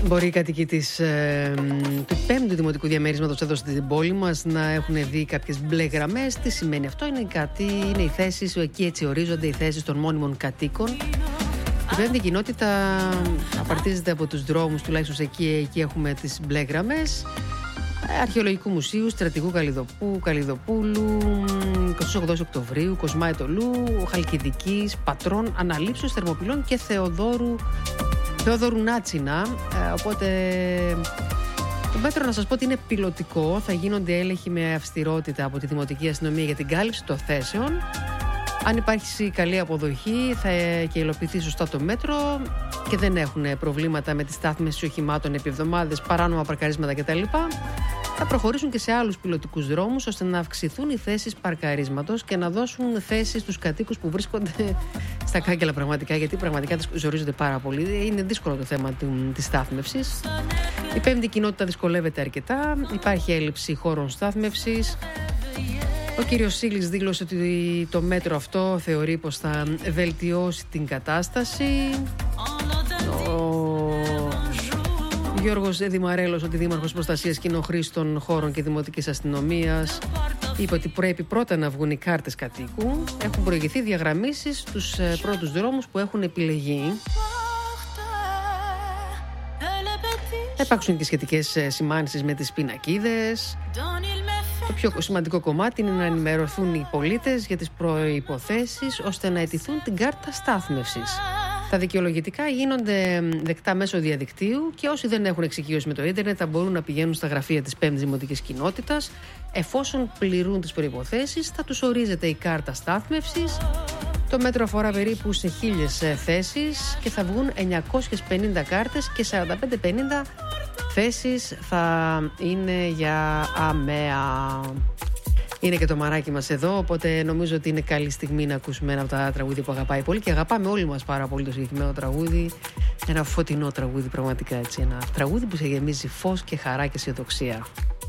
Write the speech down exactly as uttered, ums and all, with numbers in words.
Μπορεί οι κατοικοί της, ε, του πέμπτου δημοτικού διαμέρισματος εδώ στην πόλη μας να έχουν δει κάποιες μπλε γραμμές. Τι σημαίνει αυτό? Είναι, κάτι, είναι οι θέσεις, εκεί έτσι ορίζονται οι θέσεις των μόνιμων κατοίκων. Η πέμπτη κοινότητα απαρτίζεται από τους δρόμους, τουλάχιστον εκεί, εκεί έχουμε τις μπλε γραμμές. Αρχαιολογικού Μουσείου, Στρατηγού Καλλιδοπού, Καλλιδοπούλου, εικοστή όγδοη Οκτωβρίου, Κοσμά Ετωλού, Χαλκιδικής, Πατρών, Αναλήψεως, Θερμοπυλών και Θεοδόρου, Θεοδόρου Νάτσινα. Ε, οπότε το μέτρο, να σας πω ότι είναι πιλωτικό. Θα γίνονται έλεγχοι με αυστηρότητα από τη Δημοτική Αστυνομία για την κάλυψη των θέσεων. Αν υπάρχει καλή αποδοχή θα και υλοποιηθεί σωστά το μέτρο και δεν έχουν προβλήματα με τη στάθμιση οχημάτων επί εβδομάδες, παράνομα παρκαρίσματα κτλ. Θα προχωρήσουν και σε άλλους πιλωτικούς δρόμους ώστε να αυξηθούν οι θέσεις παρκαρίσματος και να δώσουν θέσεις στους κατοίκους που βρίσκονται στα κάγκελα πραγματικά, γιατί πραγματικά ζορίζονται πάρα πολύ. Είναι δύσκολο το θέμα της στάθμευσης. Η πέμπτη κοινότητα δυσκολεύεται αρκετά. Υπάρχει έλλειψη χώρων στάθμευσης. Ο κύριος Σίλης δήλωσε ότι το μέτρο αυτό θεωρεί πως θα βελτιώσει την κατάσταση. Ο Γιώργος Δημαρέλος, ότι Δήμαρχος Προστασίας Κοινοχρήστων Χώρων και Δημοτικής Αστυνομίας, είπε ότι πρέπει πρώτα να βγουν οι κάρτες κατοίκου. Έχουν προηγηθεί διαγραμμίσεις στους πρώτους δρόμους που έχουν επιλεγεί. Θα υπάρξουν και σχετικές σημάνσεις με τις πινακίδες. Το πιο σημαντικό κομμάτι είναι να ενημερωθούν οι πολίτες για τις προϋποθέσεις ώστε να αιτηθούν την κάρτα στάθμευσης. Τα δικαιολογητικά γίνονται δεκτά μέσω διαδικτύου και όσοι δεν έχουν εξοικείωση με το ίντερνετ θα μπορούν να πηγαίνουν στα γραφεία της πέμπτης Δημοτικής Κοινότητας. Εφόσον πληρούν τις προϋποθέσεις, θα τους ορίζεται η κάρτα στάθμευσης. Το μέτρο αφορά περίπου σε χίλιες θέσεις και θα βγουν εννιακόσιες πενήντα κάρτες και σαράντα πέντε πενήντα θέσεις θα είναι για ΑΜΕΑ. Είναι και το μαράκι μας εδώ, οπότε νομίζω ότι είναι καλή στιγμή να ακούσουμε ένα από τα τραγούδια που αγαπάει πολύ και αγαπάμε όλοι μας πάρα πολύ το συγκεκριμένο τραγούδι. Ένα φωτεινό τραγούδι, πραγματικά έτσι. Ένα τραγούδι που σε γεμίζει φως και χαρά και αισιοδοξία.